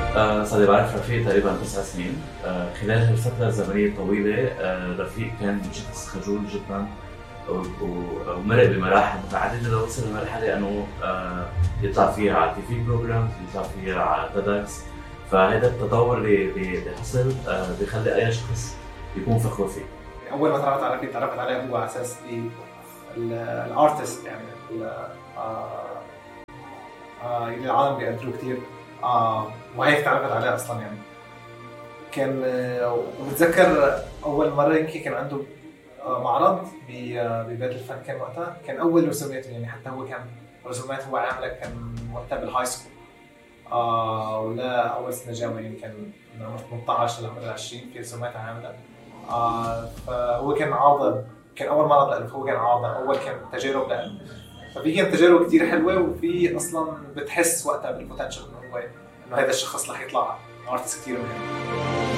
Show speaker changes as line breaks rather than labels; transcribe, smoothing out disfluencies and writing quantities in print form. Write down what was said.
صار بعرف رفيق تقريبا 9 سنين. خلال هالفترة الزمنية الطويلة رفيق كان شخص خجول جدا ومرق بمراحل متعددة لوصل لمرحلة انه يطلع فيها على تي في بروجرامز، يطلع فيها على تيدكس. فهذا التطور اللي حصل بيخلي اي شخص يكون فخور فيه.
اول ما تعرفت عليه هو على اساس الارتست، يعني اللي العالم بيقدروه كتير، وهيك تعرفت عليه اصلا. يعني كان وبتذكر اول مره يمكن كان عنده معرض ببيت الفن، كان وقتها كان اول رسوماته، يعني حتى هو كان رسومات هو عامله كان وقتها بالهاي سكول، ولا اول سنه جامعه، يمكن من عمر 18 لعمر 20 في رسومات عامله. فهو كان عارضه، كان اول معرض له، هو كان عارضه اول، كان تجارب له. ففي كانت تجارب كتير حلوه، وفي اصلا بتحس وقتها بالبوتنشل انه هذا الشخص رح يطلع ارتست كتير مهم.